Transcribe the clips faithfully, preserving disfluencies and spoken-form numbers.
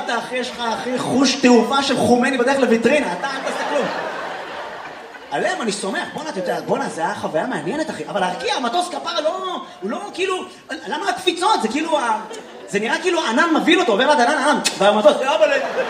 הגעת, אחי, יש לך, אחי, חוש תעופה של חומני בדרך לויטרינה, אתה אל תעשה כלום. עליהם אני סומך, בוא'נה, אתה יודע, בוא'נה, זה היה חוויה מעניינת, אחי, אבל להרקיע, המטוס כפרה לא, הוא לא כאילו, למה הקפיצות? זה כאילו, זה נראה כאילו הענן מבין אותו, עובר עד ענן, ענן, והמטוס, אבל...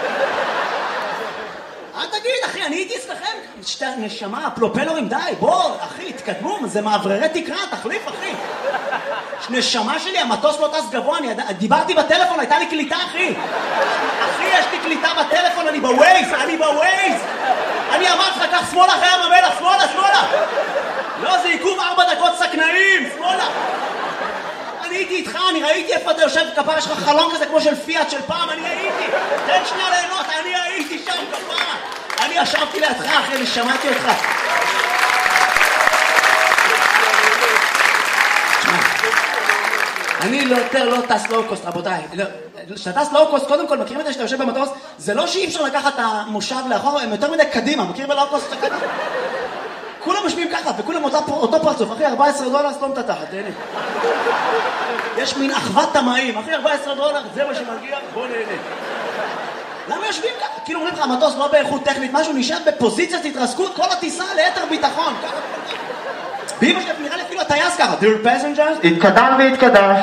אל תגיד, אחי, אני הייתי אצלכם, שתי נשמה, פלופלורים, די, בוא, אחי, תתקדמו, זה מעבררי תקרה, תחליף, אחי. נשמה שלי, המטוס לא טס גבוה, אני דיברתי בטלפון, הייתה לי קליטה, אחי. אחי, יש לי קליטה בטלפון, אני בווייז, אני בווייז. אני אמרתי לך, כך שמאלה אחרי ים המלח, שמאלה, שמאלה. לא, זה עיכוב ארבע דקות סכנאים, שמאלה. אני הייתי איתך, אני ראיתי איפה אתה יושב כפרה, יש לך חלום כזה כמו של פיאט של פעם, אני הייתי. תן שנייה ליהנות, אני הייתי שם כפרה. אני ישבתי לידך, אחי, אני שמעתי אותך. אני לא יותר לא טס לואו-קוסט, רבותיי. כשאתה טס לואו-קוסט, קודם כל, מכירים את זה שאתה יושב במטוס, זה לא שאי אפשר לקחת את המושב לאחור, הם יותר מדי קדימה, מכיר בלואו-קוסט שאתה קדימה? כולם משמיעים ככה, וכולם אותו פרצוף, אחי, ארבע עשרה דולר, סתום את התחת, תהנה. יש מין אחוות תמאים, אחי, ארבע עשרה דולר, זה מה שמגיע, בוא נהנה. למה יושבים ככה? כאילו אומרים לך, המטוס לא באיכות טכנית, משהו נשאר בפוזיציית התרסקות, כל הטיסה ליתר ביטחון. ואמא שלי נראה לי אפילו הטייס ככה, Dear passengers, התקדם והתקדש.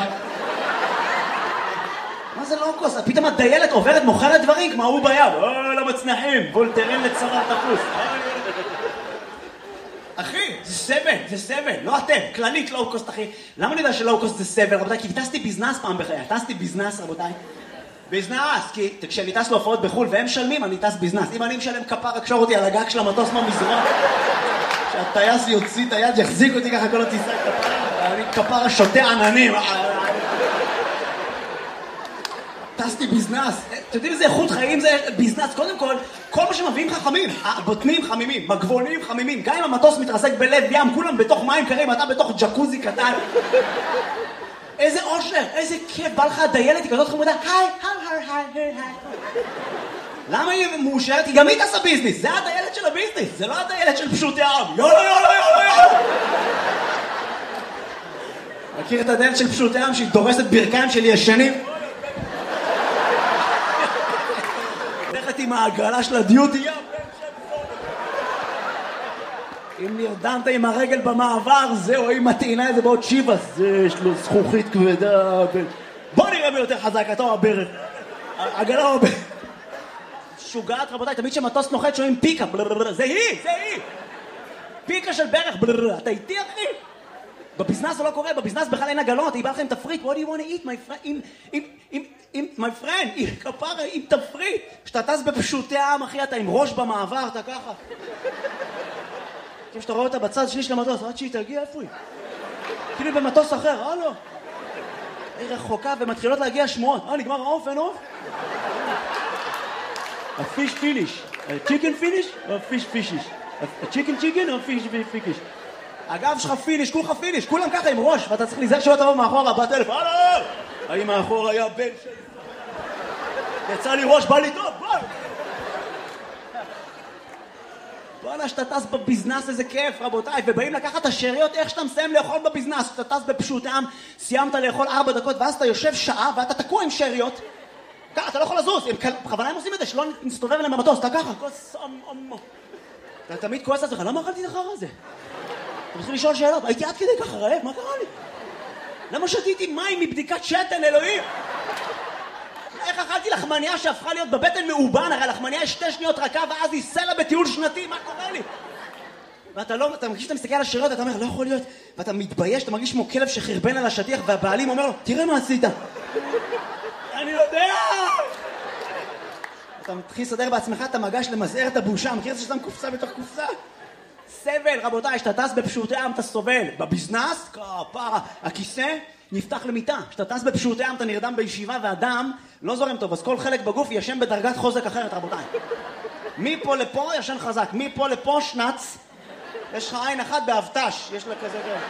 מה זה לואו-קוסט? פתאום הדיילת עוברת, מוכרת דברים, כמו הוא ביד. אוי, למצנחים, וולטרן לצוואר תפוס. אחי, זה סבל, זה סבל, לא אתם, כללית לואו-קוסט, אחי. למה אני יודע שלואו-קוסט זה סבל, רבותיי? כי טסתי ביזנס פעם בחיי, טסתי ביזנס, רבותיי. ביזנס, כי כשאני טס להופעות בחול והם משלמים, אני טס ביזנס. אם אני משלם כפר, הקשור אותי על הגג של המטוס מהמזרון. שהטייס יוציא את היד, יחזיק אותי ככה כל הטיסה כפר. אני כפר שותה עננים. טסתי ביזנס. אתם יודעים איזה איכות חיים זה ביזנס? קודם כל, כל מה שמביאים חכמים. הבוטנים חמימים, מגבונים חמימים. גם אם המטוס מתרסק בלב ים, כולם בתוך מים קרים, אתה בתוך ג'קוזי קטן. איזה אושר, איזה כיף, בא לך הדיילת, היא כזאת חמודה, היי, היי, היי, היי, היי. למה היא מאושרת? היא גם היא תעשה ביזנס, זה הדיילת של הביזנס, זה לא הדיילת של פשוטי העם. יאללה, יאללה, יאללה, יאללה. מכיר את הדיילת של פשוטי העם שהיא דורסת ברכיים של ישנים? הולכת עם העגלה של הדיוטי, ים. אם נרדמת עם הרגל במעבר, זהו, אם מטעינה איזה בעוד שיבה, זה יש לו זכוכית כבדה. בוא נראה מי יותר חזק, אתה או הברך. עגלה או הברך. שוגעת, רבותיי, תמיד שמטוס נוחת שומעים פיקה, זה היא, זה היא. פיקה של ברך, אתה איתי, אחי? בביזנס זה לא קורה, בביזנס בכלל אין עגלות, היא בא לכם תפריט, what do you want to eat, my friend, עם, עם, עם, עם, my friend, עם כפרה, עם תפריט. כשאתה טס בפשוטי העם, אחי, אתה עם ראש במעבר, אתה ככה. כאילו שאתה רואה אותה בצד שלי של המטוס, עד שהיא תגיע, איפה היא? כאילו במטוס אחר, אה לא. היא רחוקה ומתחילות להגיע שמועות. אה, נגמר העוף, אין עוף? הפיש פיניש. צ'יקן פיניש או פיש פישיש? הצ'יקן צ'יקן או פיש פיקיש? הגב שלך פיניש, כולך פיניש, כולם ככה עם ראש, ואתה צריך להיזהר שלא תבוא מאחורה, בטלף, הלו! האם מאחור היה בן שלי? יצא לי ראש, בא לי טוב, בוא! בוא'נה, שאתה טס בביזנס, איזה כיף, רבותיי, ובאים לקחת את השאריות, איך שאתה מסיים לאכול בביזנס, שאתה טס בפשוט העם, סיימת לאכול ארבע דקות, ואז אתה יושב שעה, ואתה תקוע עם שאריות, ככה, אתה לא יכול לזוז, בכוונה הם עושים את זה, שלא נסתובב אליהם במטוס, אתה ככה, כוס אמו. אתה תמיד כועס על זה, למה אכלתי לך רע זה? אתה מתחיל לשאול שאלות, הייתי עד כדי ככה רעב, מה קרה לי? למה שתיתי מים מבדיקת שתן, אלוהים? איך אכלתי לחמניה שהפכה להיות בבטן מאובן, הרי לחמניה יש שתי שניות רכה ואז היא סלע בטיול שנתי, מה קורה לי? ואתה לא, אתה מרגיש שאתה מסתכל על השאריות, אתה אומר, לא יכול להיות, ואתה מתבייש, אתה מרגיש כמו כלב שחרבן על השטיח, והבעלים אומר לו, תראה מה עשית. אני יודע! אתה מתחיל לסדר בעצמך, אתה מגש למזער את הבושה, מכיר את זה שאתה קופסה בתוך קופסה? סבל, רבותיי, שאתה טס בפשוטי עם, אתה סובל. בביזנס, כפרה, הכיסא נפתח למיטה. שאתה טס בפשוטי עם, אתה נרדם בישיבה, והדם לא זורם טוב, אז כל חלק בגוף ישן בדרגת חוזק אחרת, רבותיי. מפה לפה ישן חזק, מפה לפה שנץ. יש לך עין אחת באבטש, יש לה כזה גר.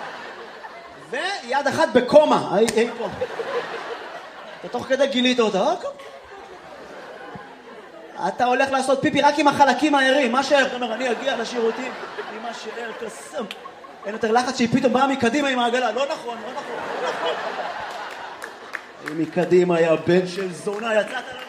ויד אחת בקומה, היי, היי פה. אתה תוך כדי גילית אותה, אה? אתה הולך לעשות פיפי רק עם החלקים הערים, מה שער? אתה אומר, אני אגיע לשירותים עם מה שער קסם. אין יותר לחץ שהיא פתאום באה מקדימה עם העגלה. לא נכון, לא נכון, לא נכון. מקדימה היה בן של זונה, יצאת לנו.